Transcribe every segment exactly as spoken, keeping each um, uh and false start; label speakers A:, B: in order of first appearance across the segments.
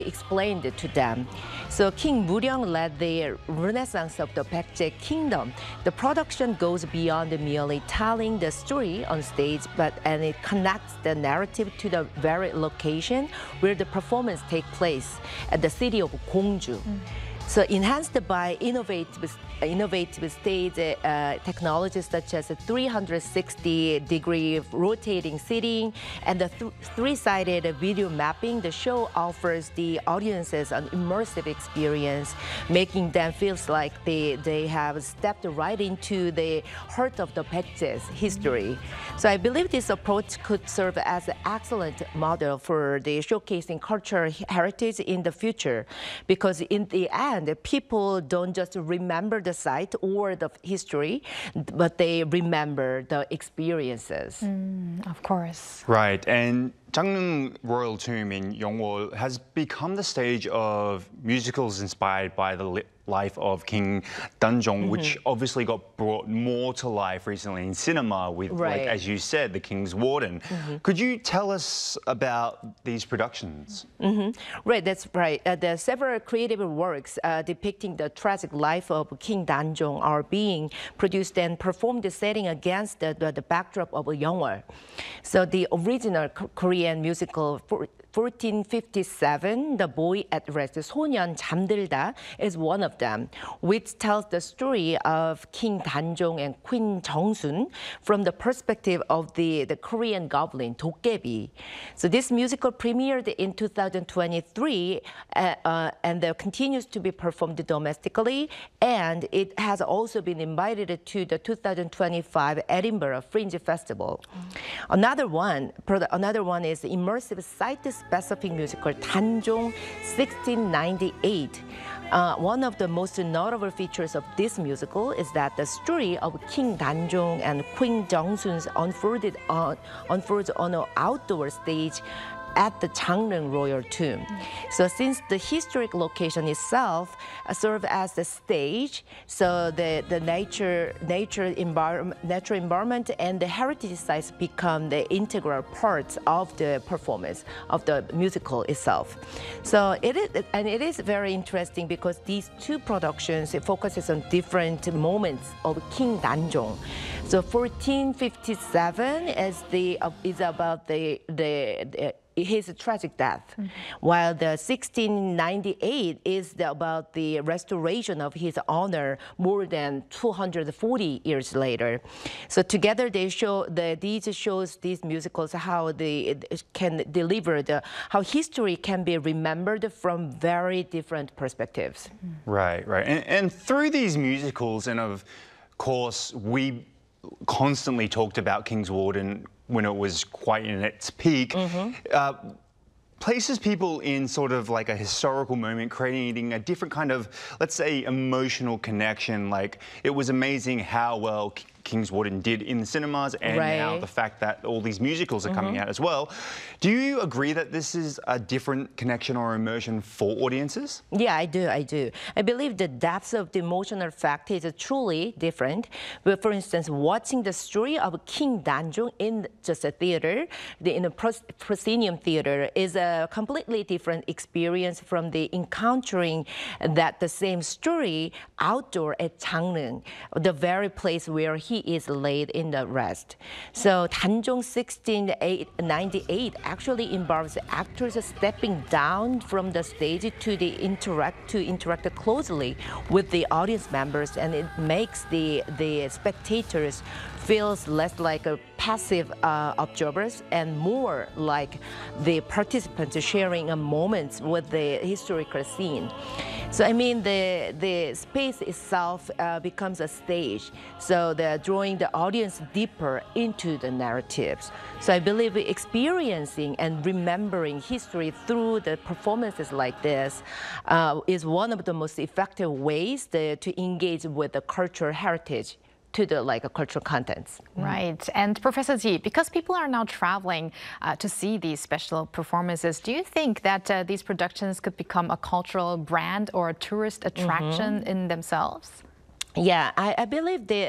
A: explained it to them. So King Muryong led the renaissance of the Baekje kingdom. The production goes beyond merely telling the story on stage, but and it connects the narrative to the very location where the performance takes place, at the city of Gwangju. Mm. So enhanced by innovative, innovative stage uh, technologies such as a three hundred sixty degree rotating seating and the th three-sided video mapping, the show offers the audiences an immersive experience, making them feel like they, they have stepped right into the heart of the Baekje's history. So I believe this approach could serve as an excellent model for the showcasing cultural heritage in the future, because in the end, people don't just remember the site or the history, but they remember the experiences.
B: Mm, of course.
C: Right, and Jangneung Royal Tomb in Yeongwol has become the stage of musicals inspired by the life of King Danjong, mm-hmm. which obviously got brought more to life recently in cinema with,
A: right.
C: like, as you said, The King's Warden. Mm-hmm. Could you tell us about these productions?
A: Mm-hmm. Right, that's right. Uh, there are several creative works uh, depicting the tragic life of King Danjong are being produced and performed setting against the, the, the backdrop of Yeongwol. So the original Korean musical for fourteen fifty-seven, The Boy at Rest, 소년 잠들다, is one of them, which tells the story of King Danjong and Queen Jeongsun from the perspective of the, the Korean goblin, 도깨비. So this musical premiered in two thousand twenty-three uh, uh, and uh, continues to be performed domestically, and it has also been invited to the two thousand twenty-five Edinburgh Fringe Festival. Mm. Another one, another one is immersive site-specific musical Danjong sixteen ninety-eight. Uh, one of the most notable features of this musical is that the story of King Danjong and Queen Jeongsun unfolded on, unfolds on an outdoor stage at the Jangneung Royal Tomb. Mm. So since the historic location itself uh, serves as the stage, so the, the nature, nature environment, natural environment and the heritage sites become the integral parts of the performance of the musical itself. So it is, and it is very interesting because these two productions, it focuses on different moments of King Danjong. So fourteen fifty-seven is the uh, is about the the, the his tragic death, mm-hmm. while the sixteen ninety-eight is the, about the restoration of his honor more than two hundred forty years later. So together they show the these shows these musicals how they can deliver the how history can be remembered from very different perspectives.
C: Right, right, and, and through these musicals, and of course we constantly talked about King's Warden when it was quite in its peak, mm-hmm. uh, places people in sort of like a historical moment, creating a different kind of, let's say, emotional connection. Like, it was amazing how well King's Warden did in the cinemas, and
A: right.
C: now the fact that all these musicals are mm-hmm. coming out as well. Do you agree that this is a different connection or immersion for audiences?
A: Yeah, I do, I do. I believe the depth of the emotional effect is truly different. But for instance, watching the story of King Danjong in just a theater, the, in a proscenium theater, is a completely different experience from the encountering that the same story outdoor at Jangneung, the very place where he is laid in the rest. So Danjong sixteen ninety-eight actually involves actors stepping down from the stage to the interact to interact closely with the audience members, and it makes the the spectators feels less like a passive uh, observers and more like the participants sharing a moment with the historical scene. So I mean, the the space itself uh, becomes a stage. So they're drawing the audience deeper into the narratives. So I believe experiencing and remembering history through the performances like this uh, is one of the most effective ways to, to engage with the cultural heritage to the like uh, cultural contents.
B: Right. And Professor Ji, because people are now traveling uh, to see these special performances, do you think that uh, these productions could become a cultural brand or a tourist attraction mm-hmm. in themselves?
A: Yeah, I, I believe the,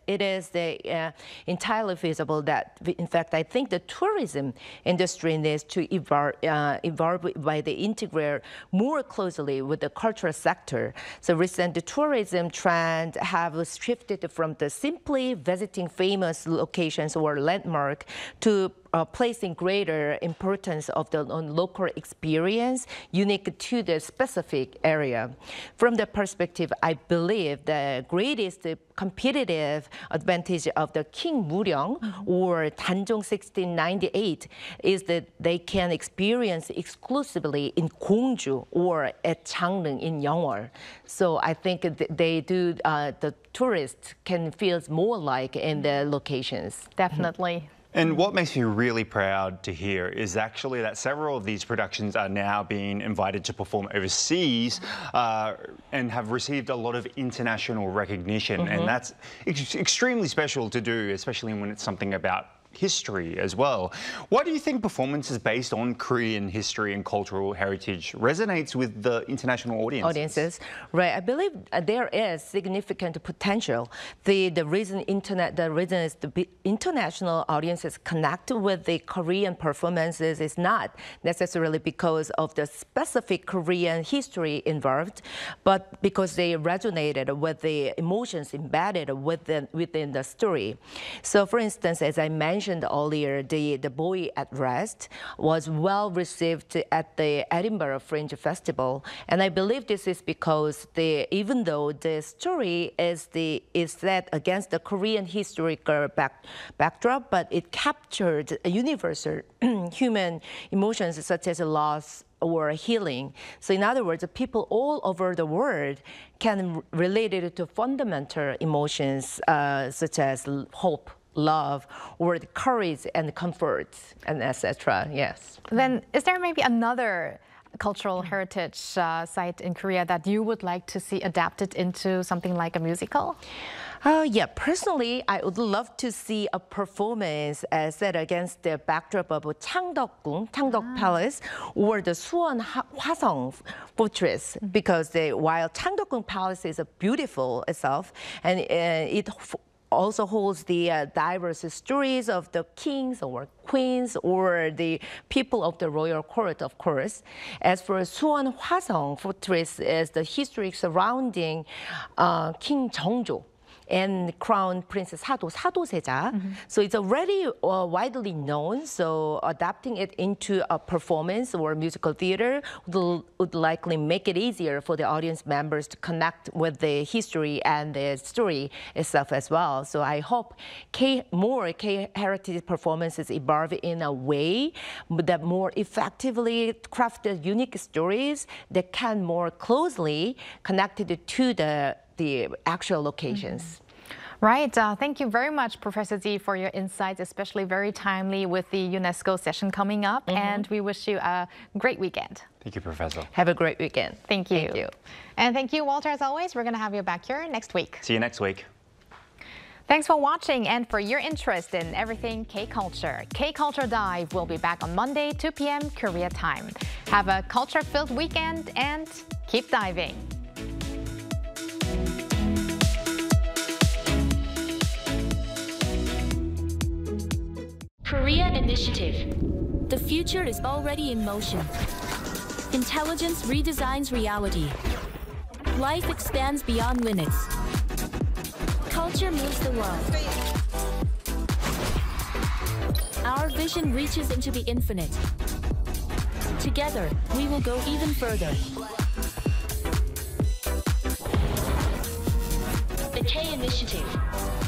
A: it is the, uh, entirely feasible that, in fact, I think the tourism industry needs to evolve, uh, evolve by the integrate more closely with the cultural sector. So recent tourism trend have shifted from the simply visiting famous locations or landmark to Uh, placing greater importance of the on local experience unique to the specific area. From the perspective, I believe the greatest competitive advantage of the King Muryong mm-hmm. or Danjong sixteen ninety-eight is that they can experience exclusively in Gongju or at Changneung in Yeongwol. So I think they do, uh, the tourists can feel more like in the locations.
B: Definitely.
C: And what makes me really proud to hear is actually that several of these productions are now being invited to perform overseas uh, and have received a lot of international recognition. Mm-hmm. And that's ex extremely special to do, especially when it's something about history as well. Why do you think performances based on Korean history and cultural heritage resonates with the international audiences?
A: Audiences, right? I believe there is significant potential. The the reason internet the reason is the international audiences connect with the Korean performances is not necessarily because of the specific Korean history involved, but because they resonated with the emotions embedded within within the story. So, for instance, as I mentioned. mentioned earlier, the, the Boy at Rest was well received at the Edinburgh Fringe Festival. And I believe this is because the, even though the story is, the, is set against the Korean historical back, backdrop, but it captured universal human emotions such as loss or healing. So in other words, people all over the world can relate it to fundamental emotions uh, such as hope, love, or the courage and comfort, and et cetera. Yes.
B: Then, is there maybe another cultural heritage uh, site in Korea that you would like to see adapted into something like a musical?
A: Uh, yeah, personally, I would love to see a performance uh, set against the backdrop of Changdeok-gung, Changdeok ah. Palace, or the Suwon Hwasong Fortress, because the, while Changdeok-gung Palace is a beautiful itself, and uh, it also holds the uh, diverse stories of the kings or queens or the people of the royal court, of course. As for Suwon Hwasong Fortress, is the history surrounding uh, King Jeongjo and Crown Princess Sado, 사도세자. Mm-hmm. So it's already uh, widely known, so adapting it into a performance or musical theater would, would likely make it easier for the audience members to connect with the history and the story itself as well. So I hope K, more K-heritage performances evolve in a way that more effectively craft the unique stories that can more closely connect it to the the actual locations.
B: Mm-hmm. Right. Uh, thank you very much, Professor Ji, for your insights, especially very timely with the UNESCO session coming up. Mm-hmm. And we wish you a great weekend.
C: Thank you, Professor.
A: Have a great weekend.
B: Thank you.
A: Thank you.
B: And thank you, Walter, as always. We're going to have you back here next week.
C: See you next week.
B: Thanks for watching and for your interest in everything K-Culture. K-Culture Dive will be back on Monday, two p m Korea time. Have a culture-filled weekend and keep diving.
D: Korea Initiative. The future is already in motion. Intelligence redesigns reality. Life expands beyond limits. Culture moves the world. Our vision reaches into the infinite. Together, we will go even further. The K Initiative.